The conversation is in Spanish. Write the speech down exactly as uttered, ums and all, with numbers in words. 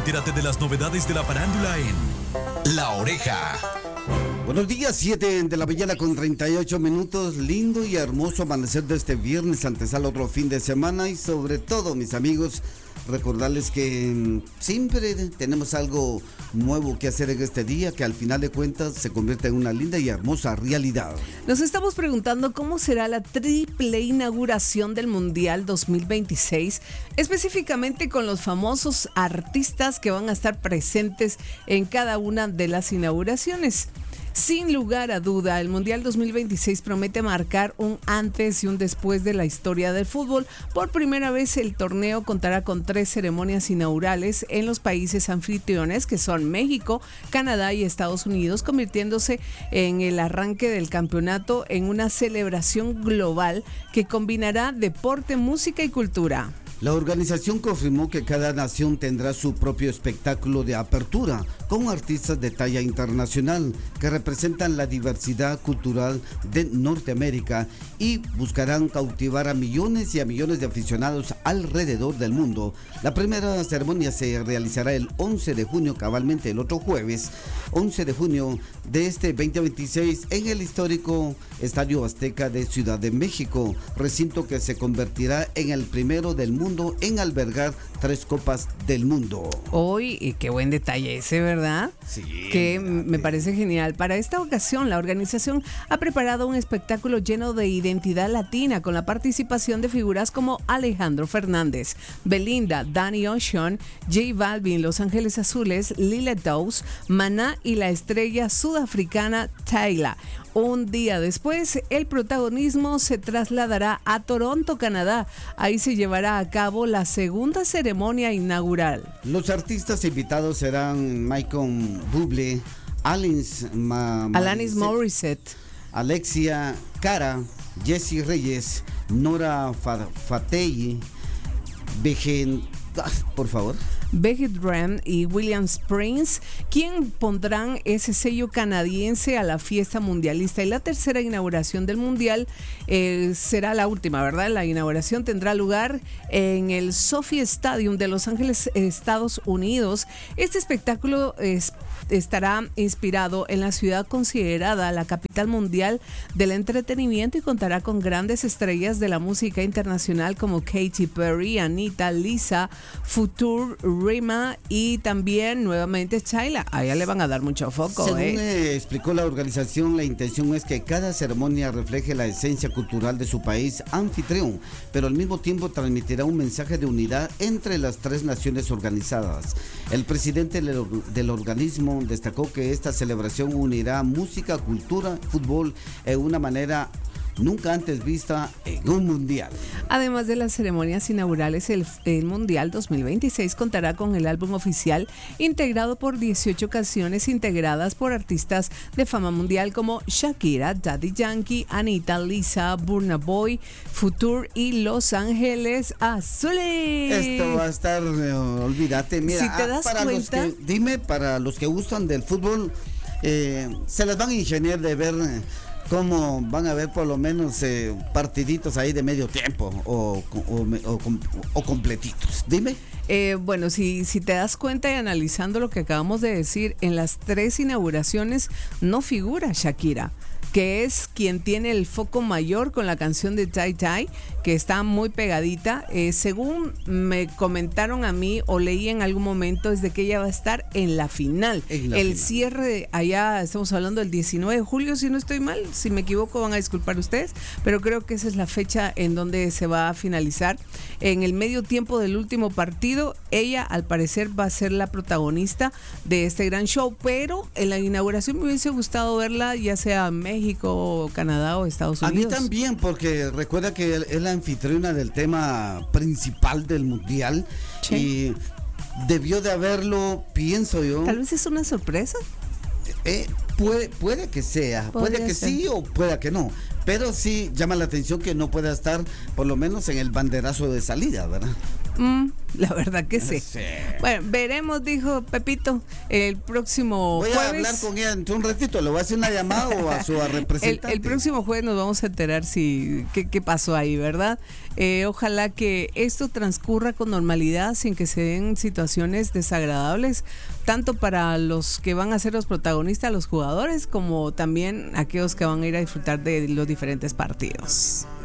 Entérate de las novedades de la farándula en La Oreja. Buenos días, siete de la mañana con treinta y ocho minutos. Lindo y hermoso amanecer de este viernes, antesala otro fin de semana. Y sobre todo, mis amigos, recordarles que siempre tenemos algo nuevo que hacer en este día, que al final de cuentas se convierte en una linda y hermosa realidad. Nos estamos preguntando cómo será la triple inauguración del Mundial dos mil veintiséis, específicamente con los famosos artistas que van a estar presentes en cada una de las inauguraciones. Sin lugar a duda, el Mundial dos mil veintiséis promete marcar un antes y un después de la historia del fútbol. Por primera vez, el torneo contará con tres ceremonias inaugurales en los países anfitriones, que son México, Canadá y Estados Unidos, convirtiéndose en el arranque del campeonato en una celebración global que combinará deporte, música y cultura. La organización confirmó que cada nación tendrá su propio espectáculo de apertura, con artistas de talla internacional que representan la diversidad cultural de Norteamérica y buscarán cautivar a millones y a millones de aficionados alrededor del mundo. La primera ceremonia se realizará el once de junio, cabalmente el otro jueves, once de junio de este veinte veintiséis, en el histórico Estadio Azteca de Ciudad de México, recinto que se convertirá en el primero del mundo en albergar tres copas del mundo. Hoy, y qué buen detalle ese, ¿verdad? Sí. Que me parece genial. Para esta ocasión, la organización ha preparado un espectáculo lleno de identidad latina, con la participación de figuras como Alejandro Fernández, Belinda, Danny Ocean, J Balvin, Los Ángeles Azules, Lila Downs, Maná y la estrella sudafricana Tyla. Un día después, el protagonismo se trasladará a Toronto, Canadá. Ahí se llevará a cabo la segunda ceremonia inaugural. Los artistas invitados serán Michael Bublé, Alanis, Ma- Alanis Morissette, Alexia Cara, Jessie Reyes, Nora Fa- Fatey, Vejen... Ah, por favor. Beckett Graham y William Springs, quien pondrán ese sello canadiense a la fiesta mundialista. Y la tercera inauguración del Mundial eh, será la última, ¿verdad? La inauguración tendrá lugar en el SoFi Stadium de Los Ángeles, Estados Unidos. Este espectáculo es, estará inspirado en la ciudad considerada la capital mundial del entretenimiento y contará con grandes estrellas de la música internacional como Katy Perry, Anita, Lisa, Future, Rima y también nuevamente Tyla. A ella le van a dar mucho foco. Según ¿eh? eh, explicó la organización, la intención es que cada ceremonia refleje la esencia cultural de su país anfitrión, pero al mismo tiempo transmitirá un mensaje de unidad entre las tres naciones organizadas. El presidente del, del organismo destacó que esta celebración unirá música, cultura, fútbol en una manera nunca antes vista en un mundial. Además de las ceremonias inaugurales, el, el Mundial dos mil veintiséis contará con el álbum oficial integrado por dieciocho canciones integradas por artistas de fama mundial como Shakira, Daddy Yankee, Anita, Lisa, Burna Boy, Future y Los Ángeles Azules. Esto va a estar, eh, olvídate, mira, si te das para cuenta, los que, dime, para los que gustan del fútbol, eh, se las van a ingeniar de ver eh, cómo van a ver por lo menos eh, partiditos ahí de medio tiempo o, o, o, o completitos. Dime. Eh, bueno, si, si te das cuenta y analizando lo que acabamos de decir, en las tres inauguraciones no figura Shakira, que es quien tiene el foco mayor con la canción de Tai Tai, que está muy pegadita. Eh, según me comentaron a mí o leí en algún momento, es de que ella va a estar en la final. En la el final. cierre, allá estamos hablando del diecinueve de julio, si no estoy mal, si me equivoco van a disculpar ustedes, pero creo que esa es la fecha en donde se va a finalizar. En el medio tiempo del último partido, ella al parecer va a ser la protagonista de este gran show, pero en la inauguración me hubiese gustado verla ya sea en México, Canadá o Estados Unidos. A mí también, porque recuerda que es la anfitriona del tema principal del mundial. Sí. Y debió de haberlo, pienso yo. Tal vez es una sorpresa. Eh, puede, puede que sea, Podría puede que ser. sí o puede que no, pero sí llama la atención que no pueda estar por lo menos en el banderazo de salida, ¿verdad? Mm, la verdad que sí. Sí. Bueno, veremos, dijo Pepito, el próximo Voy jueves. a hablar con ella en un ratito, le voy a hacer una llamada o a su El, representante. el próximo jueves nos vamos a enterar si qué, qué pasó ahí, ¿verdad? Eh, ojalá que esto transcurra con normalidad sin que se den situaciones desagradables, tanto para los que van a ser los protagonistas, los jugadores, como también aquellos que van a ir a disfrutar de los diferentes partidos.